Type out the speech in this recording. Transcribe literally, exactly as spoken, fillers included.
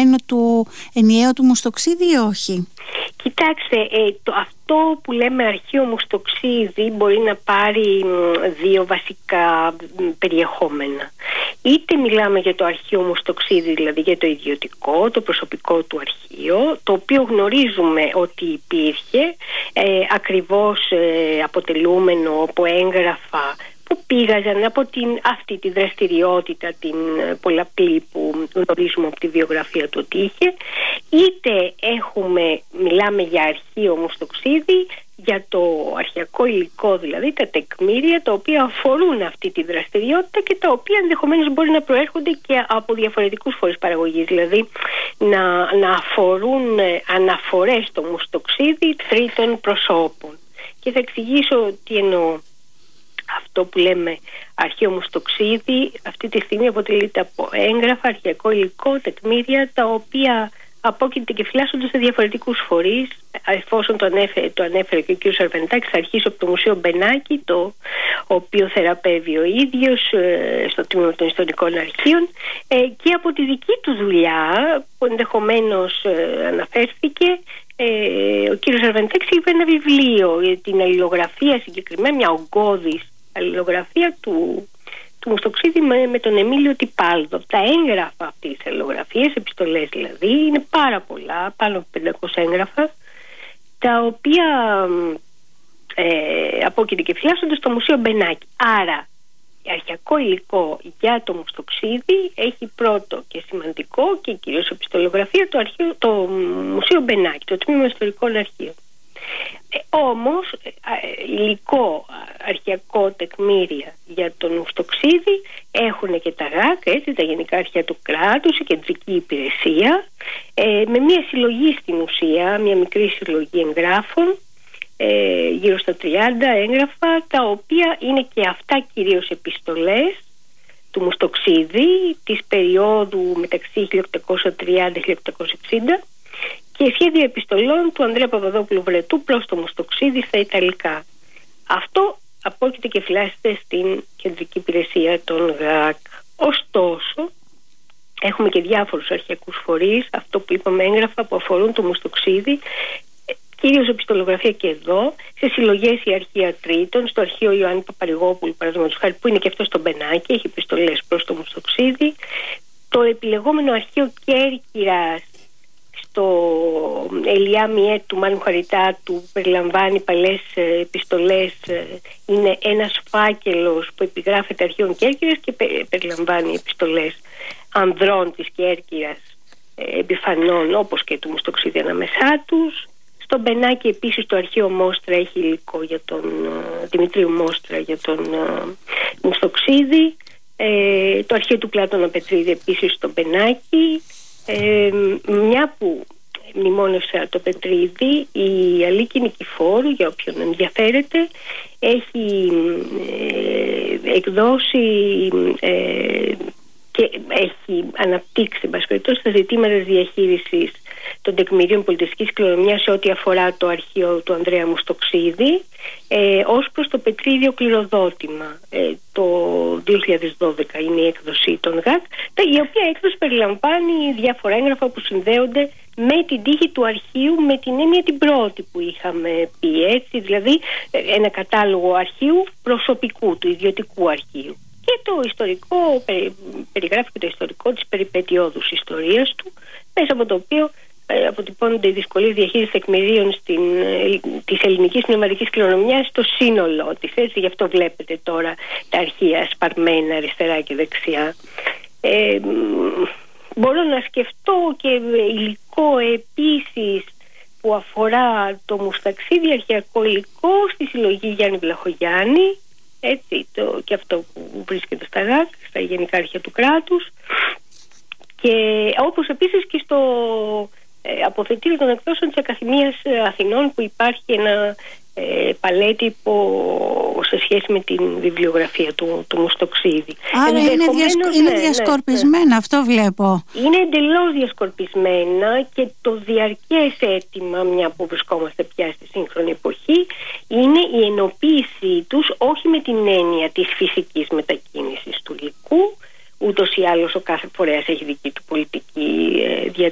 δεδομένο του ενιαίου του Μουστοξίδη ή όχι? Κοιτάξτε, ε, το, αυτό που λέμε αρχείο Μουστοξίδη μπορεί να πάρει δύο βασικά περιεχόμενα. Είτε μιλάμε για το αρχείο Μουστοξίδη, δηλαδή για το ιδιωτικό, το προσωπικό του αρχείο, το οποίο γνωρίζουμε ότι υπήρχε, ε, ακριβώς ε, αποτελούμενο από έγγραφα που πήγαζαν από την, αυτή τη δραστηριότητα, την πολλαπλή που γνωρίζουμε από τη βιογραφία του ότι είχε, είτε έχουμε, μιλάμε για αρχείο Μουστοξίδη, για το αρχαιακό υλικό, δηλαδή τα τεκμήρια τα οποία αφορούν αυτή τη δραστηριότητα και τα οποία ενδεχομένως μπορεί να προέρχονται και από διαφορετικούς φορείς παραγωγής, δηλαδή να, να αφορούν αναφορές στο Μουστοξίδη τρίτων προσώπων. Και θα εξηγήσω τι εννοώ. Αυτό που λέμε αρχαίο Μουστοξίδη αυτή τη στιγμή αποτελείται από έγγραφα, αρχαιακό υλικό, τεκμήρια τα οποία απόκειται και φυλάσσονται σε διαφορετικούς φορείς. Εφόσον το ανέφερε, το ανέφερε και ο κ. Σαρβεντάκης, θα αρχίσω από το Μουσείο Μπενάκη, το οποίο θεραπεύει ο ίδιος ε, στο τμήμα των ιστορικών αρχείων, ε, και από τη δική του δουλειά που ενδεχομένως ε, αναφέρθηκε. Ε, ο κ. Σαρβεντάκης είπε ένα βιβλίο, την αλληλογραφία συγκεκριμένα, μια ογκώδης αλληλογραφία του, του Μουστοξίδη με, με τον Εμίλιο Τιπάλδο. Τα έγγραφα αυτής της αλληλογραφίας, επιστολές δηλαδή, είναι πάρα πολλά, πάνω από πεντακόσια έγγραφα, τα οποία ε, απόκειται και φυλάσσονται στο Μουσείο Μπενάκη. Άρα, αρχαιακό υλικό για το Μουστοξίδη έχει πρώτο και σημαντικό και κυρίως επιστολογραφία το, αρχείο, το Μουσείο Μπενάκη, το Τμήμα Ιστορικών Αρχείων. Ε, όμως υλικό, αρχαιακό, τεκμήρια για τον Μουστοξίδη έχουν και τα ΓΑΚ, έτσι, τα Γενικά Αρχεία του Κράτους, η Κεντρική Υπηρεσία, ε, με μια συλλογή στην ουσία, μια μικρή συλλογή εγγράφων, ε, γύρω στα τριάντα έγγραφα, τα οποία είναι και αυτά κυρίως επιστολές του Μουστοξίδη της περίοδου μεταξύ χίλια οκτακόσια τριάντα και χίλια οκτακόσια εξήντα, και σχέδια επιστολών του Ανδρέα Παπαδόπουλου Βρετού προς το Μουστοξίδη στα Ιταλικά. Αυτό απόκειται και φυλάσσεται στην Κεντρική Υπηρεσία των ΓΑΚ. Ωστόσο, έχουμε και διάφορους αρχαιακούς φορείς, αυτό που είπαμε, έγγραφα που αφορούν το Μουστοξίδη, κυρίως επιστολογραφία και εδώ, σε συλλογές ή αρχεία τρίτων, στο αρχείο Ιωάννη Παπαρηγόπουλου, παραδείγματος χάρη, που είναι και αυτό στο Μπενάκη, έχει επιστολές προς το Μουστοξίδη. Το επιλεγόμενο αρχείο Κέρκυρας στο Ελιά Μιέτ του Μάνου Χαριτάτου περιλαμβάνει παλές επιστολές, είναι ένας φάκελος που επιγράφεται αρχείων Κέρκυρας και περιλαμβάνει επιστολές ανδρών της Κέρκυρας, επιφανών όπως και του Μουστοξίδη ανάμεσά τους. Στο Μπενάκη επίσης το αρχείο Μόστρα έχει υλικό για τον uh, Δημητρίου Μόστρα για τον uh, Μουστοξίδη. Ε, το αρχείο του Πλάτωνα Πετρίδη επίσης στο Μπενάκη. Ε, μια που μνημόνευσα το Πετρίδη, η Αλίκη Νικηφόρου, για όποιον ενδιαφέρεται, έχει ε, εκδώσει ε, και έχει αναπτύξει τα ζητήματα διαχείρισης των τεκμηρίων πολιτιστικής κληρονομιάς σε ό,τι αφορά το αρχείο του Ανδρέα Μουστοξίδη, ε, ως προς το Πετρίδιο κληροδότημα. Ε, το δύο χιλιάδες δώδεκα είναι η έκδοση των ΓΑΚ, η οποία έκδοση περιλαμβάνει διάφορα έγγραφα που συνδέονται με την τύχη του αρχείου, με την έννοια την πρώτη που είχαμε πει, έτσι, δηλαδή ένα κατάλογο αρχείου προσωπικού, του ιδιωτικού αρχείου. Και το ιστορικό, περιγράφει και το ιστορικό της περιπετειώδους ιστορίας του, μέσα από το οποίο ε, αποτυπώνονται οι δυσκολίες διαχείρισης τεκμηρίων στην, ε, της ελληνικής πνευματικής κληρονομιάς στο σύνολό της. Έτσι, γι' αυτό βλέπετε τώρα τα αρχεία σπαρμένα αριστερά και δεξιά. Ε, μπορώ να σκεφτώ και υλικό επίσης που αφορά το Μουσταξίδη, αρχαιακό υλικό στη συλλογή Γιάννη Βλαχογιάννη, έτσι, το, και αυτό που βρίσκεται στα ΓΑΚ, στα Γενικά Αρχεία του Κράτους, και όπως επίσης και στο ε, αποθετήριο των εκδόσεων της Ακαδημίας Αθηνών, που υπάρχει ένα ε, παλέτυπο σε σχέση με την βιβλιογραφία του, του Μουστοξίδη. Άρα είναι, διασκο... ναι, είναι ναι, διασκορπισμένα, ναι. Αυτό βλέπω. Είναι εντελώς διασκορπισμένα, και το διαρκές αίτημα, μια που βρισκόμαστε πια στη σύγχρονη εποχή, είναι η ενοποίησή τους, όχι με την έννοια της φυσικής μετακίνησης του υλικού. Ούτως ή άλλως ο κάθε φορέας έχει δική του πολιτική ε,